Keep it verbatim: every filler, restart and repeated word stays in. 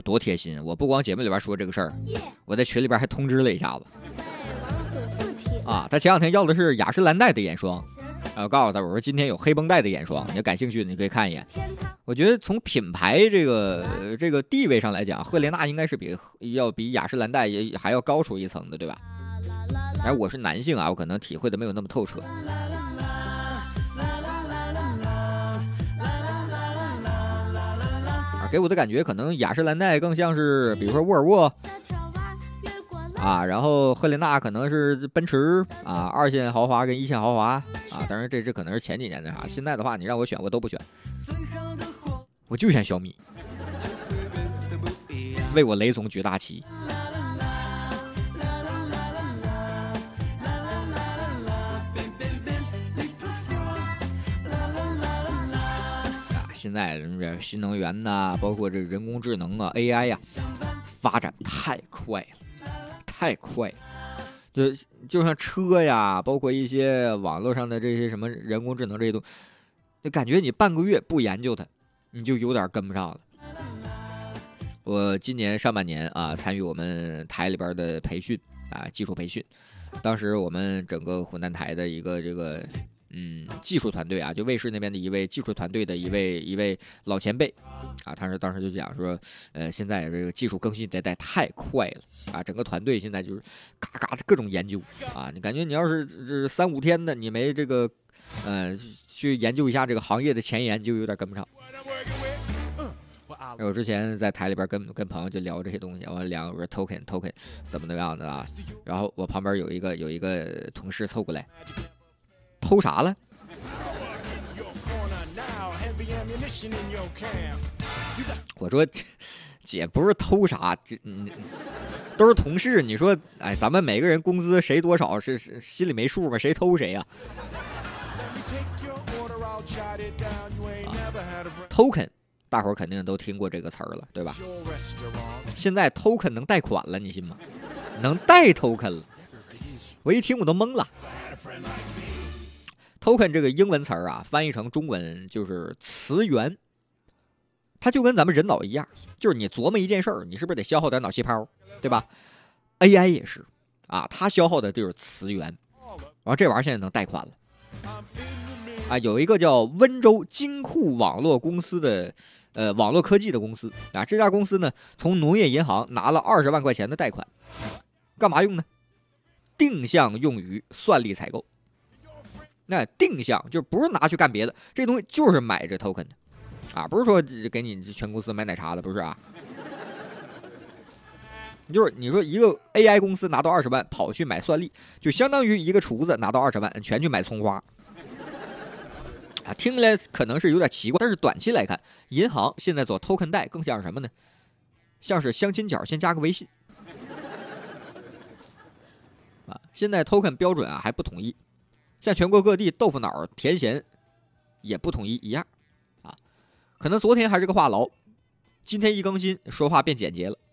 多贴心！我不光节目里边说这个事儿，我在群里边还通知了一下子。啊，他前两天要的是雅诗兰黛的眼霜，啊，我告诉他我说今天有黑绷带的眼霜，你要感兴趣你可以看一眼。我觉得从品牌这个这个地位上来讲，赫莲娜应该是比要比雅诗兰黛也还要高出一层的，对吧？而我是男性啊，我可能体会的没有那么透彻。给我的感觉可能雅诗兰黛更像是比如说沃尔沃啊，然后赫莲娜可能是奔驰啊，二线豪华跟一线豪华啊，当然这这可能是前几年的啥，现在的话你让我选我都不选，我就选小米，为我雷总举大旗。现在这新能源呐、啊，包括这人工智能啊 A I 呀、啊，发展太快了，太快了。就就像车呀，包括一些网络上的这些什么人工智能这些东西，就感觉你半个月不研究它，你就有点跟不上了。我今年上半年啊，参与我们台里边的培训啊，技术培训，当时我们整个湖南台的一个这个。嗯，技术团队啊，就卫视那边的一位技术团队的一位一位老前辈，啊，他是当时就讲说，呃，现在这个技术更新迭代太快了啊，整个团队现在就是嘎嘎的各种研究啊，你感觉你要是这三五天的，你没这个，呃，去研究一下这个行业的前沿，就有点跟不上。我之前在台里边跟跟朋友就聊这些东西，我聊我说 token token 怎么怎么样的啊，然后我旁边有一个有一个同事凑过来。偷啥了？我说，姐不是偷啥，这嗯，都是同事。你说，哎，咱们每个人工资谁多少是是心里没数吗？谁偷谁呀、啊？啊 token， 大伙儿肯定都听过这个词儿了，对吧？现在 token 能贷款了，你信吗？能贷 token 了，我一听我都懵了。token 这个英文词儿啊，翻译成中文就是词源，它就跟咱们人脑一样，就是你琢磨一件事儿，你是不是得消耗点脑细胞，对吧 ？A I 也是啊，它消耗的就是词源，然后这玩意儿现在能贷款了啊，有一个叫温州金库网络公司的呃网络科技的公司啊，这家公司呢从农业银行拿了二十万块钱的贷款，干嘛用呢？定向用于算力采购。那定向就不是拿去干别的，这东西就是买这 token 的，啊，不是说给你全公司买奶茶的，不是啊。就是你说一个 A I 公司拿到二十万跑去买算力，就相当于一个厨子拿到二十万全去买葱花。啊，听起来可能是有点奇怪，但是短期来看，银行现在做 token 贷更像是什么呢？像是相亲角先加个微信。啊，现在 token 标准啊还不统一。像全国各地豆腐脑甜咸也不统一一样啊，可能昨天还是个话痨，今天一更新说话变简洁了。